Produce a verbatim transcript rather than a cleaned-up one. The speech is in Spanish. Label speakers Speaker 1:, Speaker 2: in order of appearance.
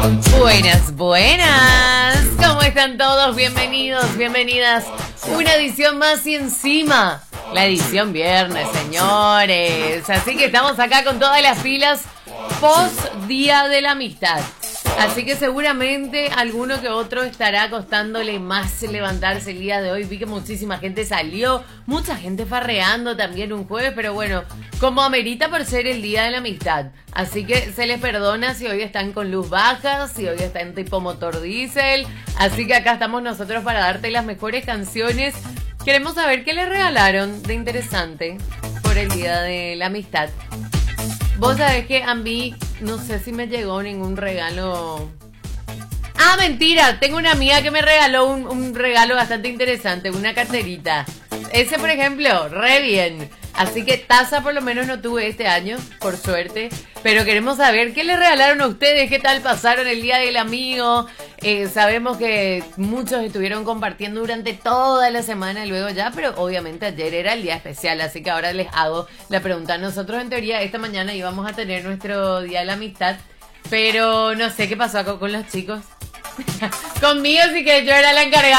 Speaker 1: Buenas, buenas. ¿Cómo están todos? Bienvenidos, bienvenidas. Una edición más y encima la edición viernes, señores. Así que estamos acá con todas las pilas post Día de la Amistad. Así que seguramente alguno que otro estará costándole más levantarse el día de hoy. Vi que muchísima gente salió, mucha gente farreando también un jueves, pero bueno, como amerita por ser el Día de la Amistad. Así que se les perdona si hoy están con luz baja, si hoy están tipo motor diésel. Así que acá estamos nosotros para darte las mejores canciones. Queremos saber qué les regalaron de interesante por el Día de la Amistad. Vos sabés que a mí no sé si me llegó ningún regalo. Ah, mentira, tengo una amiga que me regaló un, un regalo bastante interesante, una carterita. Ese, por ejemplo, re bien. Así que taza por lo menos no tuve este año, por suerte. Pero queremos saber qué le regalaron a ustedes, qué tal pasaron el Día del Amigo. Eh, sabemos que muchos estuvieron compartiendo durante toda la semana y luego ya, pero obviamente ayer era el día especial, así que ahora les hago la pregunta. Nosotros en teoría esta mañana íbamos a tener nuestro Día de la Amistad, pero no sé qué pasó con, con los chicos. Conmigo sí que yo era la encargada